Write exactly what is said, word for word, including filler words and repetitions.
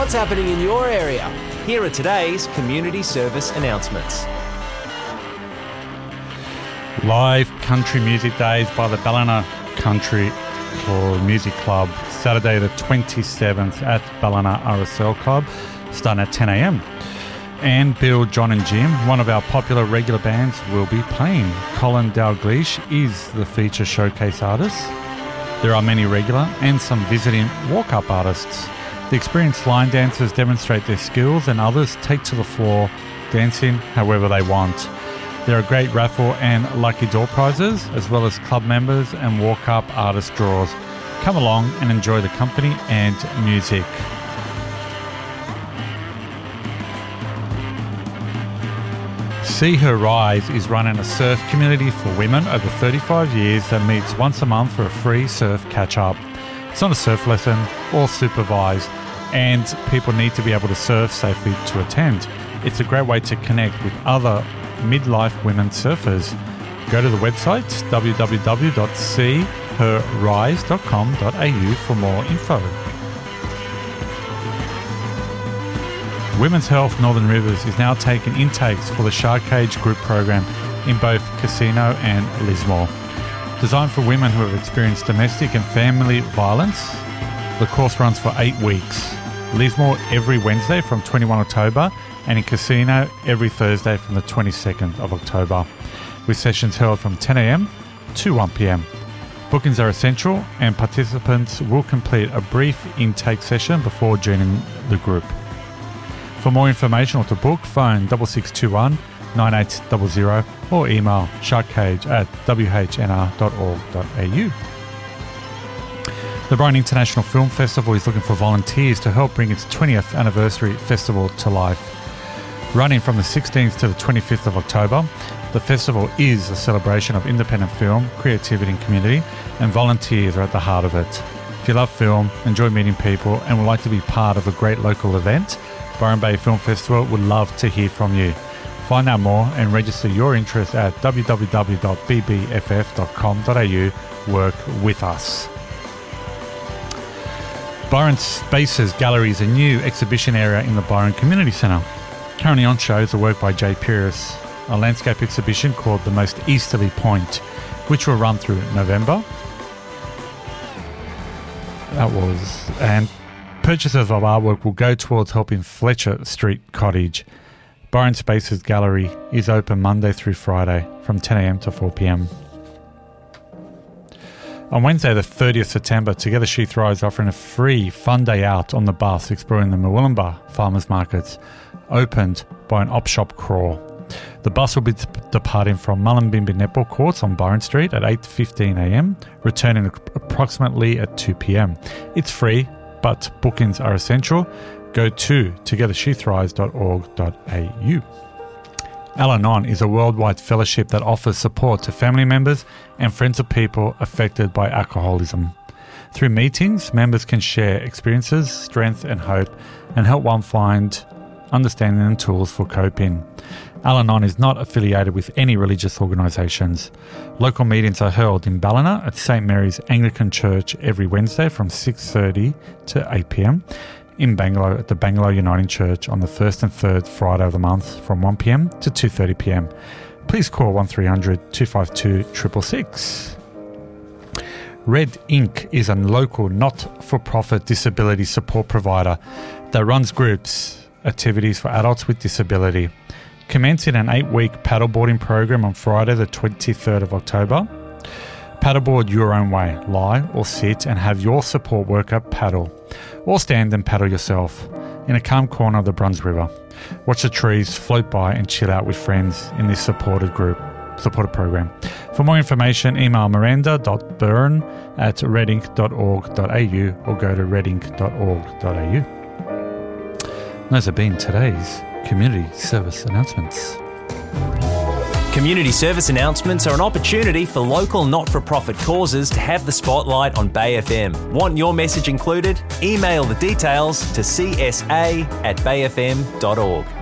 What's happening in your area? Here are today's community service announcements. Live country music days by the Ballina Country Music Club, Saturday the twenty-seventh at Ballina R S L Club, starting at ten a.m. And Bill, John and Jim, one of our popular regular bands, will be playing. Colin Dalglish is the feature showcase artist. There are many regular and some visiting walk-up artists. The experienced line dancers demonstrate their skills and others take to the floor, dancing however they want. There are great raffle and lucky door prizes, as well as club members and walk-up artist draws. Come along and enjoy the company and music. See Her Rise is running a surf community for women over thirty-five years that meets once a month for a free surf catch-up. It's not a surf lesson or supervised, and people need to be able to surf safely to attend. It's a great way to connect with other midlife women surfers. Go to the website w w w dot see her rise dot com dot a u for more info. Women's Health Northern Rivers is now taking intakes for the Shark Cage Group program in both Casino and Lismore. Designed for women who have experienced domestic and family violence, the course runs for eight weeks. Lismore every Wednesday from twenty-first October and in Casino every Thursday from the twenty-second of October, with sessions held from ten a.m. to one p.m. Bookings are essential and participants will complete a brief intake session before joining the group. For more information or to book, phone six six two one, nine eight zero zero or email sharkcage at w h n r dot org dot a u. The Byron International Film Festival is looking for volunteers to help bring its twentieth anniversary festival to life. Running from the sixteenth to the twenty-fifth of October, the festival is a celebration of independent film, creativity and community, and volunteers are at the heart of it. If you love film, enjoy meeting people, and would like to be part of a great local event, Byron Bay Film Festival would love to hear from you. Find out more and register your interest at w w w dot b b f f dot com dot a u. Work with us. Byron Spaces Gallery is a new exhibition area in the Byron Community Centre. Currently on show is a work by Jay Pierce, a landscape exhibition called The Most Easterly Point, which will run through November. That was... and purchases of artwork will go towards helping Fletcher Street Cottage. Byron Spaces Gallery is open Monday through Friday from ten a.m. to four p.m. On Wednesday the thirtieth of September, Together She Thrives is offering a free fun day out on the bus exploring the Murwillumbah Farmers Markets, opened by an op shop crawl. The bus will be t- departing from Mullumbimby Netball Courts on Byron Street at eight fifteen a.m, returning approximately at two p.m. It's free, but bookings are essential. Go to together she thrives dot org dot a u. Al-Anon is a worldwide fellowship that offers support to family members and friends of people affected by alcoholism. Through meetings, members can share experiences, strength and hope, and help one find understanding and tools for coping. Al-Anon is not affiliated with any religious organisations. Local meetings are held in Ballina at Saint Mary's Anglican Church every Wednesday from six thirty to eight p.m, in Bangalow at the Bangalow Uniting Church on the first and third Friday of the month from one p.m. to two thirty p.m. Please call one three hundred, two five two, six six six. Red Ink is a local not-for-profit disability support provider that runs groups, activities for adults with disability. Commencing an eight-week paddleboarding program on Friday the twenty-third of October. Paddleboard your own way, lie or sit and have your support worker paddle, or stand and paddle yourself in a calm corner of the Bruns River. Watch the trees float by and chill out with friends in this supported group, supported program. For more information, email miranda dot byrne at redink dot org dot a u or go to redink dot org dot a u. Those have been today's community service announcements. Community service announcements are an opportunity for local not-for-profit causes to have the spotlight on Bay F M. Want your message included? Email the details to c s a at bay f m dot org.